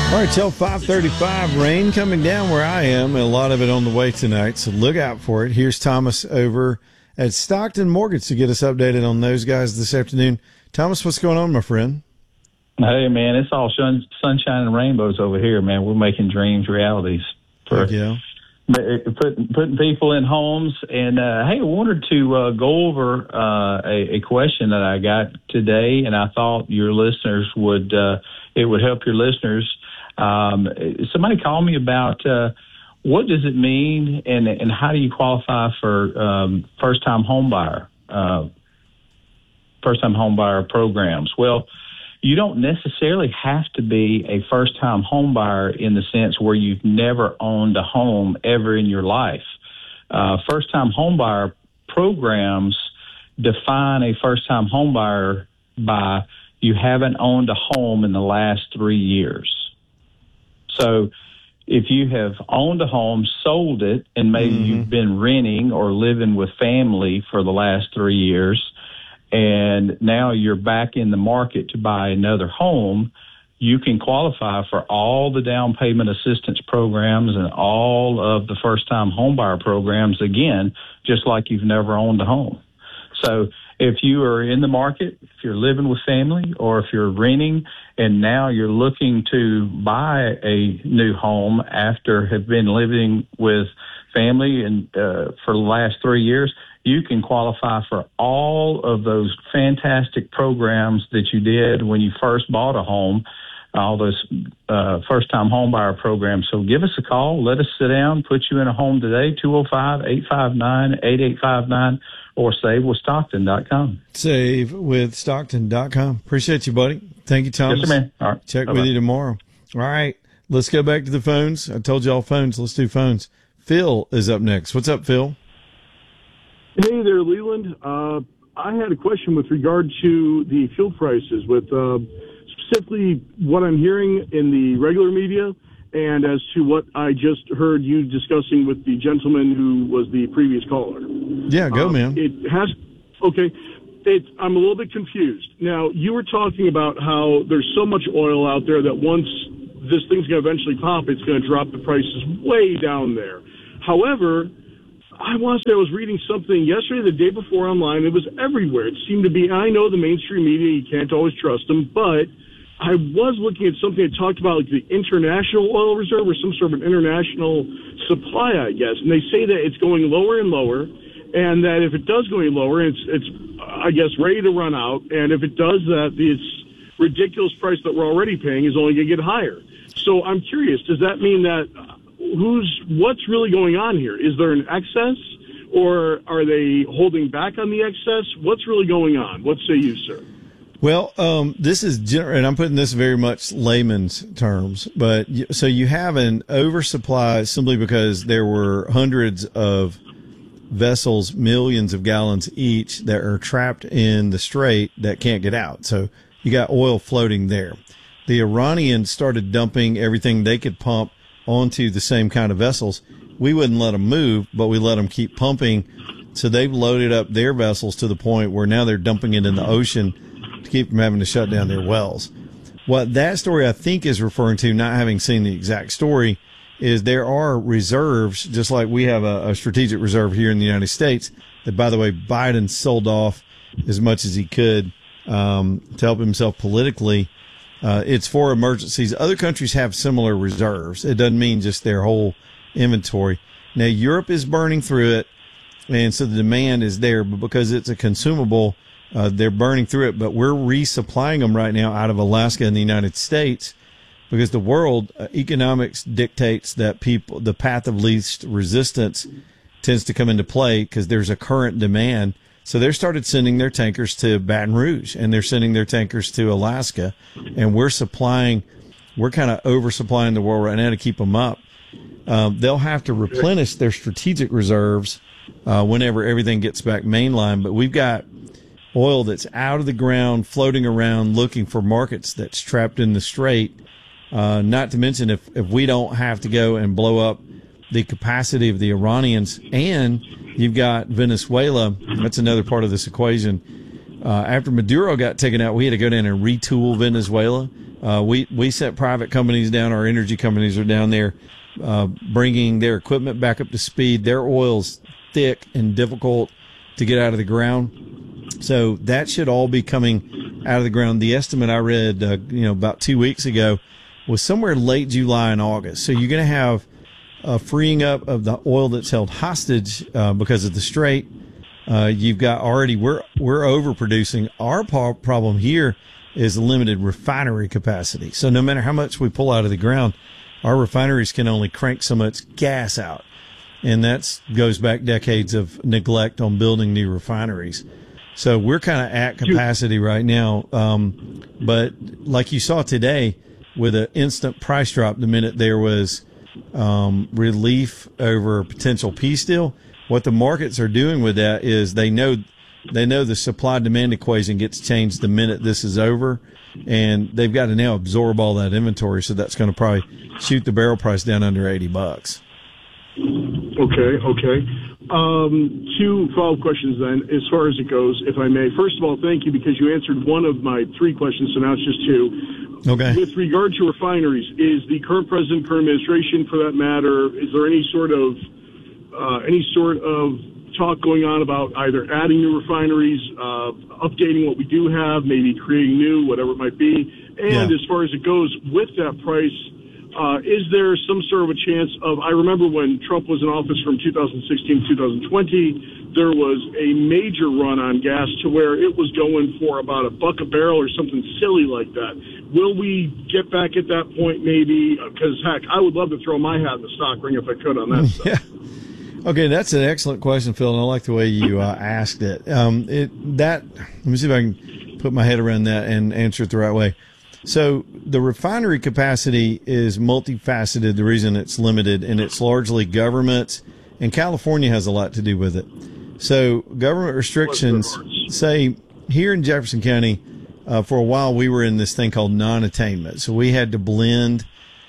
All right, till 5:35, rain coming down where I am, and a lot of it on the way tonight, so look out for it. Here's Thomas over at Stockton Mortgage to get us updated on those guys this afternoon. Thomas, what's going on, my friend? Hey, man, it's all sunshine and rainbows over here, man. We're making dreams realities for putting people in homes. And, hey, I wanted to go over a question that I got today, and I thought your listeners would it would help your listeners. Somebody called me about what does it mean and how do you qualify for first-time homebuyer programs? Well, you don't necessarily have to be a first-time homebuyer in the sense where you've never owned a home ever in your life. First-time homebuyer programs define a first-time homebuyer by you haven't owned a home in the last 3 years. So if you have owned a home, sold it, and maybe you've been renting or living with family for the last 3 years, and now you're back in the market to buy another home, you can qualify for all the down payment assistance programs and all of the first-time homebuyer programs again, just like you've never owned a home. So if you are in the market, if you're living with family, or if you're renting and now you're looking to buy a new home after have been living with family and for the last 3 years, you can qualify for all of those fantastic programs that you did when you first bought a home, all those first-time homebuyer programs. So give us a call. Let us sit down, put you in a home today, 205-859-8859, or savewithstockton.com. Savewithstockton.com. Appreciate you, buddy. Thank you, Thomas. Yes, sir, man. All right. Check Bye-bye. with you tomorrow. All right. Let's go back to the phones. I told you all phones. Let's do phones. Phil is up next. What's up, Phil? Hey there, Leland. I had a question with regard to the fuel prices, with specifically what I'm hearing in the regular media and as to what I just heard you discussing with the gentleman who was the previous caller. Yeah, go, man. I'm a little bit confused. Now, you were talking about how there's so much oil out there that once this thing's going to eventually pop, it's going to drop the prices way down there. However, I want to say I was reading something yesterday, the day before online. It was everywhere. It seemed to be, I know the mainstream media, you can't always trust them, but I was looking at something that talked about like the international oil reserve or some sort of an international supply, I guess. And they say that it's going lower and lower, and that if it does go any lower, it's I guess, ready to run out. And if it does that, this ridiculous price that we're already paying is only going to get higher. So I'm curious, does that mean that what's really going on here? Is there an excess, or are they holding back on the excess? What's really going on? What say you, sir? Well, this is and I'm putting this very much layman's terms, but so you have an oversupply simply because there were hundreds of vessels, millions of gallons each, that are trapped in the strait that can't get out. So you got oil floating there. The Iranians started dumping everything they could pump onto the same kind of vessels. We wouldn't let them move, but we let them keep pumping. So they've loaded up their vessels to the point where now they're dumping it in the ocean to keep from having to shut down their wells. What that story I think is referring to, not having seen the exact story, is there are reserves, just like we have a strategic reserve here in the United States that, by the way, Biden sold off as much as he could to help himself politically. It's for emergencies. Other countries have similar reserves. It doesn't mean just their whole inventory. Now, Europe is burning through it, and so the demand is there, but because it's a consumable, they're burning through it. But we're resupplying them right now out of Alaska and the United States because the world economics dictates that the path of least resistance tends to come into play because there's a current demand. So they started sending their tankers to Baton Rouge, and they're sending their tankers to Alaska, and we're kind of oversupplying the world right now to keep them up. They'll have to replenish their strategic reserves whenever everything gets back mainline, but we've got oil that's out of the ground, floating around, looking for markets that's trapped in the strait. Not to mention if we don't have to go and blow up the capacity of the Iranians, and you've got Venezuela. That's another part of this equation. After Maduro got taken out, we had to go down and retool Venezuela. We sent private companies down. Our energy companies are down there, bringing their equipment back up to speed. Their oil's thick and difficult to get out of the ground. So that should all be coming out of the ground. The estimate I read, about 2 weeks ago was somewhere late July and August. So you're going to have a freeing up of the oil that's held hostage, because of the Strait. You've got already, we're overproducing. Our problem here is limited refinery capacity. So no matter how much we pull out of the ground, our refineries can only crank so much gas out. And that goes back decades of neglect on building new refineries. So we're kind of at capacity right now. But like you saw today with an instant price drop, the minute there was relief over a potential peace deal, what the markets are doing with that is they know the supply demand equation gets changed the minute this is over, and they've got to now absorb all that inventory. So that's going to probably shoot the barrel price down under $80. Okay. Two follow-up questions then, as far as it goes, if I may. First of all, thank you, because you answered one of my three questions, so now it's just two. Okay. With regard to refineries, is the current president, current administration, for that matter, is there any sort of talk going on about either adding new refineries, updating what we do have, maybe creating new, whatever it might be? And as far as it goes with that price, is there some sort of a chance of, I remember when Trump was in office from 2016 to 2020, there was a major run on gas to where it was going for about $1 a barrel or something silly like that. Will we get back at that point let I would love to throw my hat in the stock ring if I could on that stuff. Yeah. Okay, that's an excellent question, Phil, and I like the way you asked it. Let me see if I can put my head around that and answer it the right way. So the refinery capacity is multifaceted, the reason it's limited, and it's largely government, and California has a lot to do with it. So government restrictions, say here in Jefferson County, for a while we were in this thing called non-attainment. So we had to blend,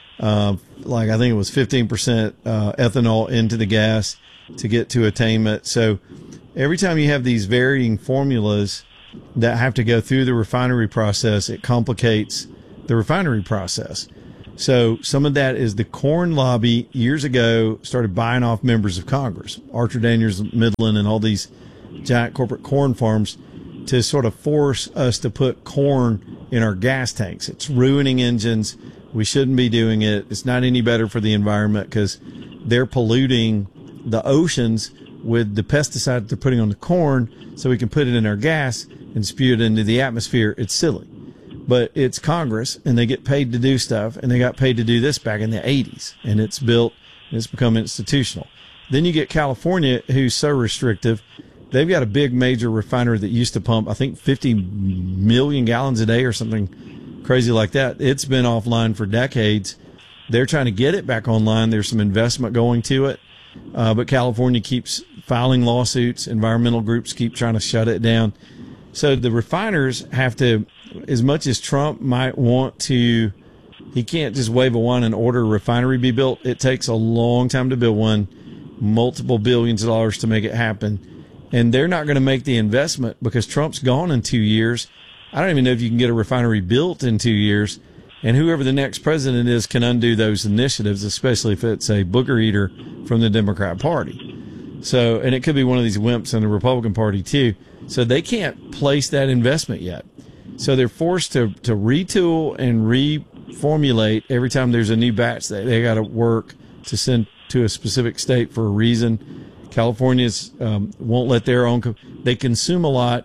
I think it was 15% ethanol into the gas to get to attainment. So every time you have these varying formulas that have to go through the refinery process, it complicates the refinery process. So some of that is the corn lobby years ago started buying off members of Congress, Archer Daniels Midland and all these giant corporate corn farms, to sort of force us to put corn in our gas tanks. It's ruining engines. We shouldn't be doing it. It's not any better for the environment because they're polluting the oceans with the pesticide they're putting on the corn, so we can put it in our gas and spew it into the atmosphere. It's silly. But it's Congress, and they get paid to do stuff, and they got paid to do this back in the 80s, and it's built, and it's become institutional. Then you get California, who's so restrictive. They've got a big major refinery that used to pump, I think, 50 million gallons a day or something crazy like that. It's been offline for decades. They're trying to get it back online. There's some investment going to it. But California keeps filing lawsuits. Environmental groups keep trying to shut it down. So the refiners have to, as much as Trump might want to, he can't just wave a wand and order a refinery be built. It takes a long time to build one, multiple billions of dollars to make it happen. And they're not going to make the investment because Trump's gone in 2 years. I don't even know if you can get a refinery built in 2 years. And whoever the next president is can undo those initiatives, especially if it's a booger eater from the Democrat Party. So, and it could be one of these wimps in the Republican Party too. So they can't place that investment yet. So they're forced to retool and reformulate every time there's a new batch that they got to work to send to a specific state for a reason. Californians won't let their own, they consume a lot,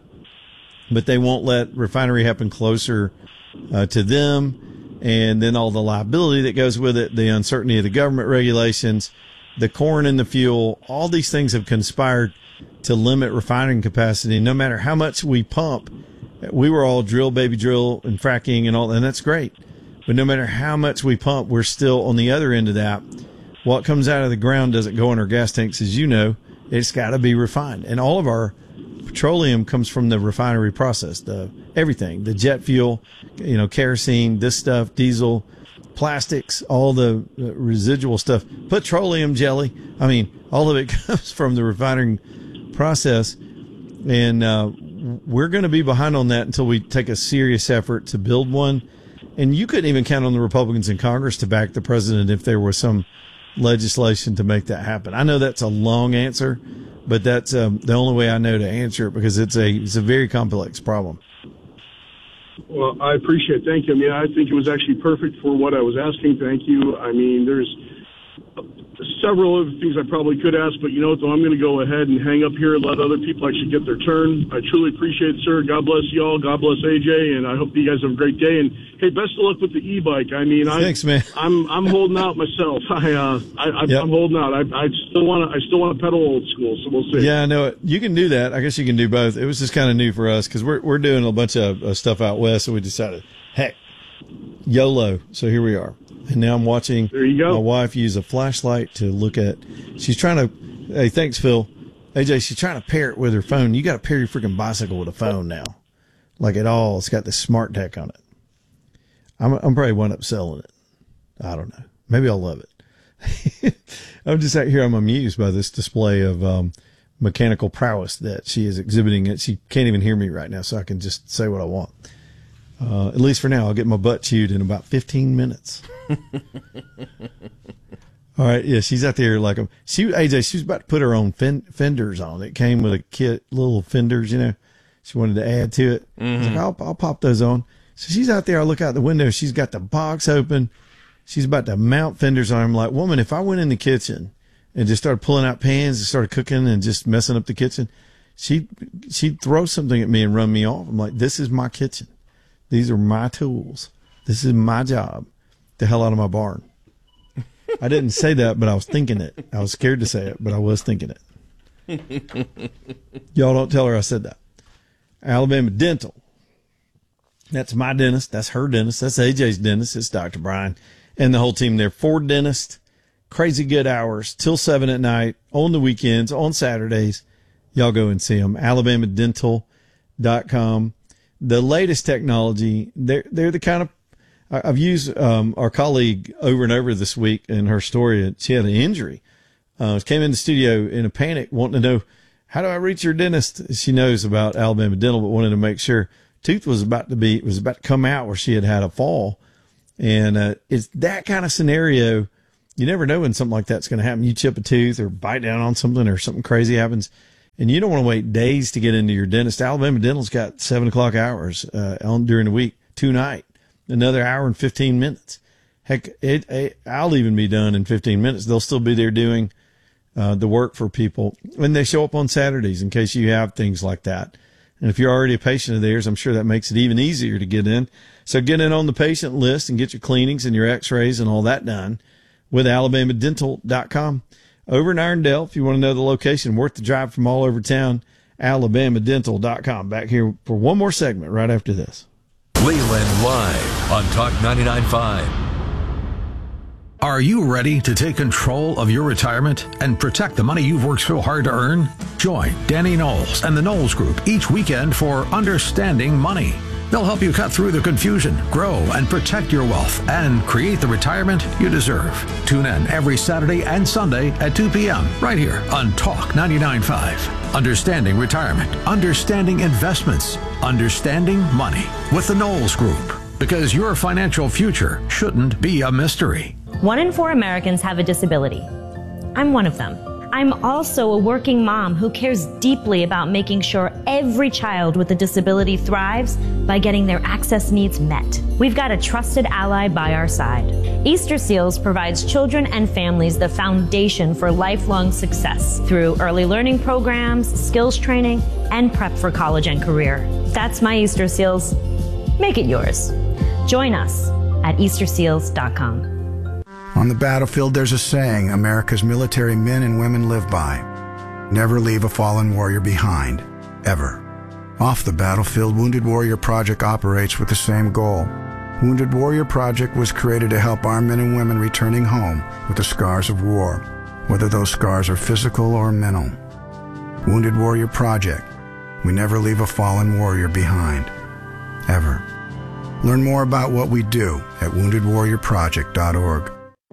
but they won't let refinery happen closer to them. And then all the liability that goes with it, the uncertainty of the government regulations, the corn and the fuel, all these things have conspired to limit refining capacity. No matter how much we pump, we were all drill, baby drill, and fracking and all, and that's great. But no matter how much we pump, we're still on the other end of that. What comes out of the ground doesn't go in our gas tanks, as you know. It's got to be refined. And all of our petroleum comes from the refinery process, everything, the jet fuel, kerosene, this stuff, diesel, plastics, all the residual stuff, petroleum jelly. I mean, all of it comes from the refining process. And we're going to be behind on that until we take a serious effort to build one. And you couldn't even count on the Republicans in Congress to back the president if there was some legislation to make that happen. I know that's a long answer, but that's the only way I know to answer it, because it's a very complex problem. Well, I appreciate it. Thank you. I mean, I think it was actually perfect for what I was asking. Thank you. I mean, there's several other things I probably could ask, but you know what, though, I'm going to go ahead and hang up here and let other people actually get their turn. I truly appreciate it, sir. God bless you all. God bless AJ, and I hope you guys have a great day. And hey, best of luck with the e-bike. I mean, thanks, man. I'm holding out myself. I'm holding out. I still want to pedal old school, so we'll see. Yeah, I know it. You can do that. I guess you can do both. It was just kind of new for us because we're doing a bunch of stuff out west, so we decided, heck, YOLO. So here we are. And now I'm watching my wife use a flashlight to look at. She's trying to. Hey, thanks, Phil. AJ, she's trying to pair it with her phone. You got to pair your freaking bicycle with a phone now, like it all. It's got this smart tech on it. I'm probably wound up selling it. I don't know. Maybe I'll love it. I'm just out here. I'm amused by this display of mechanical prowess that she is exhibiting. She can't even hear me right now, so I can just say what I want. At least for now, I'll get my butt chewed in about 15 minutes. All right. Yeah. She's out there like AJ, she was about to put her own fenders on. It came with a kit, little fenders, she wanted to add to it. I was like, I'll pop those on. So she's out there. I look out the window. She's got the box open. She's about to mount fenders on. I'm like, woman, if I went in the kitchen and just started pulling out pans and started cooking and just messing up the kitchen, she'd throw something at me and run me off. I'm like, this is my kitchen. These are my tools. This is my job. The hell out of my barn. I didn't say that, but I was thinking it. I was scared to say it, but I was thinking it. Y'all don't tell her I said that. Alabama Dental. That's my dentist. That's her dentist. That's AJ's dentist. It's Dr. Brian and the whole team there. 4 dentists, crazy good hours, till 7 at night, on the weekends, on Saturdays. Y'all go and see them. AlabamaDental.com. The latest technology, they're the kind of, I've used our colleague over and over this week in her story. She had an injury. Came in the studio in a panic, wanting to know, how do I reach your dentist? She knows about Alabama Dental, but wanted to make sure tooth was about to come out where she had a fall. And it's that kind of scenario. You never know when something like that's going to happen. You chip a tooth or bite down on something or something crazy happens. And you don't want to wait days to get into your dentist. Alabama Dental's got 7 o'clock hours during the week, tonight, another hour and 15 minutes. Heck, I'll even be done in 15 minutes. They'll still be there doing the work for people. And they show up on Saturdays in case you have things like that. And if you're already a patient of theirs, I'm sure that makes it even easier to get in. So get in on the patient list and get your cleanings and your x-rays and all that done with AlabamaDental.com. Over in Irondale, if you want to know the location, worth the drive from all over town, AlabamaDental.com. Back here for one more segment right after this. Leland Live on Talk 99.5. Are you ready to take control of your retirement and protect the money you've worked so hard to earn? Join Danny Knowles and the Knowles Group each weekend for Understanding Money. They'll help you cut through the confusion, grow and protect your wealth, and create the retirement you deserve. Tune in every Saturday and Sunday at 2 p.m. right here on Talk 99.5. Understanding Retirement, Understanding Investments, Understanding Money with the Knowles Group. Because your financial future shouldn't be a mystery. 1 in 4 Americans have a disability. I'm one of them. I'm also a working mom who cares deeply about making sure every child with a disability thrives by getting their access needs met. We've got a trusted ally by our side. Easter Seals provides children and families the foundation for lifelong success through early learning programs, skills training, and prep for college and career. That's my Easter Seals. Make it yours. Join us at EasterSeals.com. On the battlefield, there's a saying America's military men and women live by. Never leave a fallen warrior behind, ever. Off the battlefield, Wounded Warrior Project operates with the same goal. Wounded Warrior Project was created to help our men and women returning home with the scars of war, whether those scars are physical or mental. Wounded Warrior Project. We never leave a fallen warrior behind, ever. Learn more about what we do at woundedwarriorproject.org.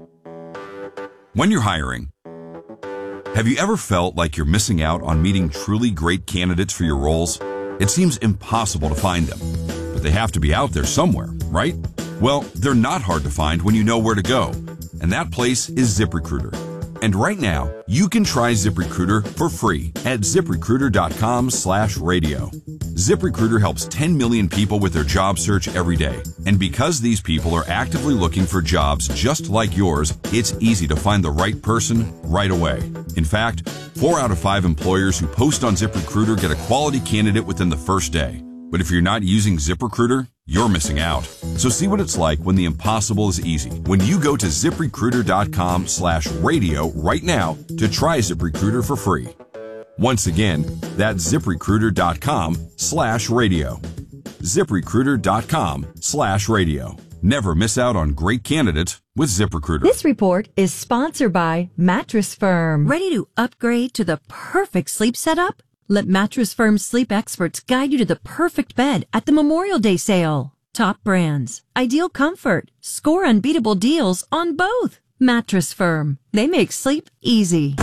When you're hiring, have you ever felt like you're missing out on meeting truly great candidates for your roles? It seems impossible to find them, but they have to be out there somewhere, right? Well, they're not hard to find when you know where to go, and that place is ZipRecruiter. And right now, you can try ZipRecruiter for free at ZipRecruiter.com/radio. ZipRecruiter helps 10 million people with their job search every day. And because these people are actively looking for jobs just like yours, it's easy to find the right person right away. In fact, 4 out of 5 employers who post on ZipRecruiter get a quality candidate within the first day. But if you're not using ZipRecruiter, you're missing out. So see what it's like when the impossible is easy. When you go to ZipRecruiter.com/radio right now to try ZipRecruiter for free. Once again, that's ZipRecruiter.com/radio. ZipRecruiter.com/radio. Never miss out on great candidates with ZipRecruiter. This report is sponsored by Mattress Firm. Ready to upgrade to the perfect sleep setup? Let Mattress Firm's sleep experts guide you to the perfect bed at the Memorial Day sale. Top brands, ideal comfort, score unbeatable deals on both. Mattress Firm. They make sleep easy.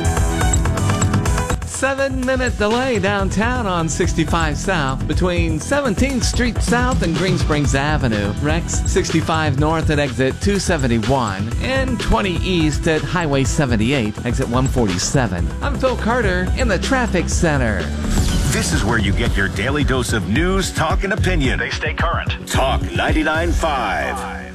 7-minute delay downtown on 65 South between 17th Street South and Green Springs Avenue. Rex 65 North at exit 271 and 20 East at Highway 78, exit 147. I'm Phil Carter in the Traffic Center. This is where you get your daily dose of news, talk, and opinion. They stay current. Talk 99.5.